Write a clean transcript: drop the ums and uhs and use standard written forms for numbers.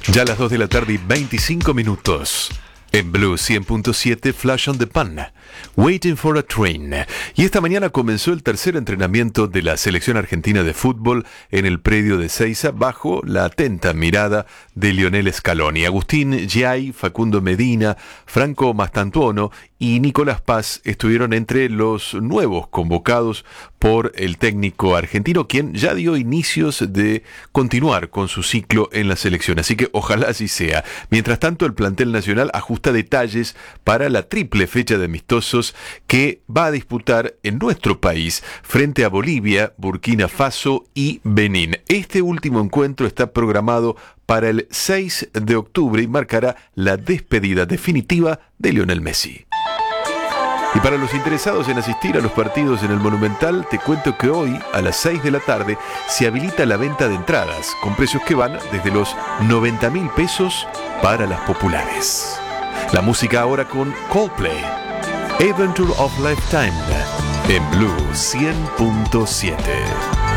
Ya a las 2 de la tarde y 25 minutos. En Blue 100.7, Flash on the Pan, Waiting for a Train. Y esta mañana comenzó el tercer entrenamiento de la selección argentina de fútbol en el predio de Seiza bajo la atenta mirada de Lionel Scaloni. Agustín Giai, Facundo Medina, Franco Mastantuono y Nicolás Paz estuvieron entre los nuevos convocados por el técnico argentino, quien ya dio inicios de continuar con su ciclo en la selección. Así que ojalá así sea. Mientras tanto, el plantel nacional ajusta detalles para la triple fecha de amistosos que va a disputar en nuestro país frente a Bolivia, Burkina Faso y Benín. Este último encuentro está programado para el 6 de octubre y marcará la despedida definitiva de Lionel Messi. Y para los interesados en asistir a los partidos en el Monumental, te cuento que hoy, a las 6 de la tarde, se habilita la venta de entradas, con precios que van desde los 90.000 pesos para las populares. La música ahora con Coldplay, Adventure of Lifetime, en Blue 100.7.